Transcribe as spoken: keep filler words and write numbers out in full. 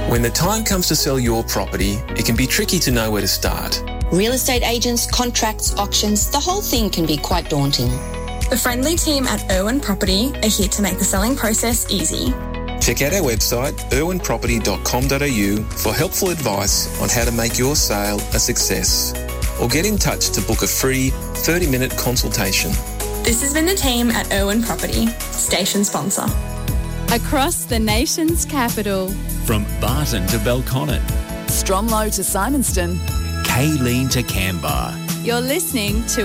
When the time comes to sell your property, it can be tricky to know where to start. Real estate agents, contracts, auctions, the whole thing can be quite daunting. The friendly team at Irwin Property are here to make the selling process easy. Check out our website, irwin property dot com dot a u, for helpful advice on how to make your sale a success. Or get in touch to book a free thirty-minute consultation. This has been the team at Irwin Property, station sponsor. Across the nation's capital. From Barton to Belconnen. Stromlo to Simonston. Kaylene to Canberra. You're listening to